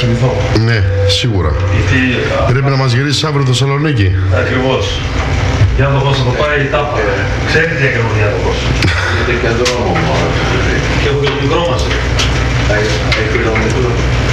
κοιμηθώ. Ναι, σίγουρα. Γιατί... Πρέπει να μας γυρίσεις αύριο το Θεσσαλονίκη. Ακριβώς. Για να το πω, το πάει η τάπα. Ξέρετε τι έκανε ο διάδοχος. Είναι και δρόμο μόνο. Και έχω και το μικρό μας. Έχει